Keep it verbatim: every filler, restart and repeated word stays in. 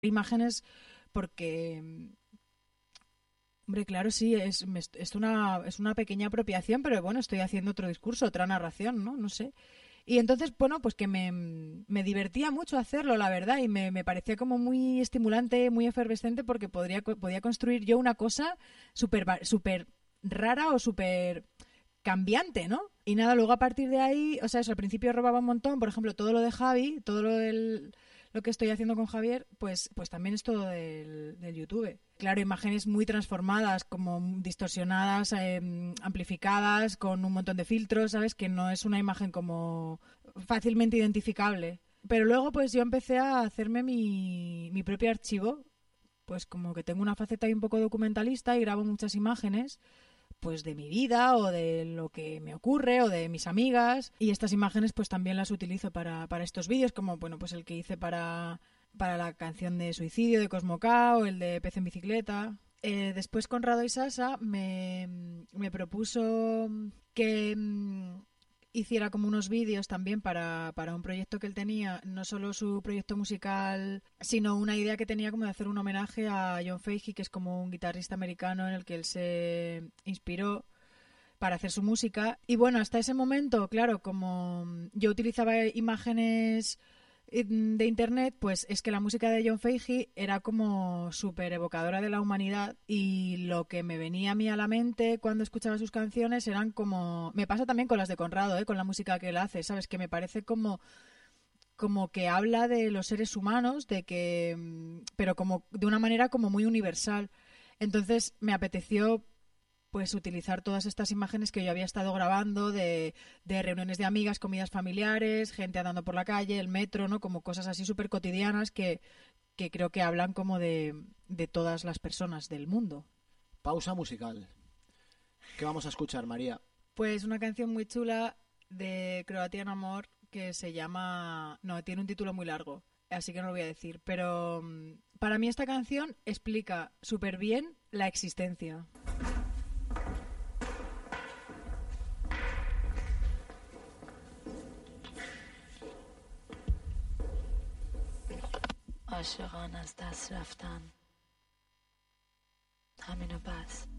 imágenes porque, hombre, claro, sí, es, es, una, es una pequeña apropiación, pero bueno, estoy haciendo otro discurso, otra narración, ¿no? No sé. Y entonces, bueno, pues que me, me divertía mucho hacerlo, la verdad, y me, me parecía como muy estimulante, muy efervescente, porque podría, podía construir yo una cosa súper super rara o súper cambiante, ¿no? Y nada, luego a partir de ahí, o sea, eso, al principio robaba un montón, por ejemplo, todo lo de Javi, todo lo del lo que estoy haciendo con Javier, pues, pues también es todo del, del YouTube. Claro, imágenes muy transformadas, como distorsionadas, eh, amplificadas, con un montón de filtros, ¿sabes? Que no es una imagen como fácilmente identificable. Pero luego pues yo empecé a hacerme mi, mi propio archivo, pues como que tengo una faceta ahí un poco documentalista y grabo muchas imágenes pues de mi vida o de lo que me ocurre o de mis amigas, y estas imágenes pues también las utilizo para, para estos vídeos, como bueno pues el que hice para, para la canción de Suicidio de Cosmo K o el de Pez en Bicicleta. Eh, después Conrado y Sasa me, me propuso que hiciera como unos vídeos también para, para un proyecto que él tenía, no solo su proyecto musical, sino una idea que tenía como de hacer un homenaje a John Fahey, que es como un guitarrista americano en el que él se inspiró para hacer su música. Y bueno, hasta ese momento, claro, como yo utilizaba imágenes de internet, pues es que la música de John Fahey era como súper evocadora de la humanidad, y lo que me venía a mí a la mente cuando escuchaba sus canciones eran como... Me pasa también con las de Conrado, ¿eh? Con la música que él hace, ¿sabes? Que me parece como como que habla de los seres humanos, de que pero como de una manera como muy universal. Entonces me apeteció pues utilizar todas estas imágenes que yo había estado grabando de, de reuniones de amigas, comidas familiares, gente andando por la calle, el metro, ¿no? Como cosas así súper cotidianas que, que creo que hablan como de, de todas las personas del mundo. Pausa musical. ¿Qué vamos a escuchar, María? Pues una canción muy chula de Croatian Amor que se llama... No, tiene un título muy largo, así que no lo voy a decir. Pero para mí esta canción explica súper bien la existencia. عاشقان از دست رفتن همینو بس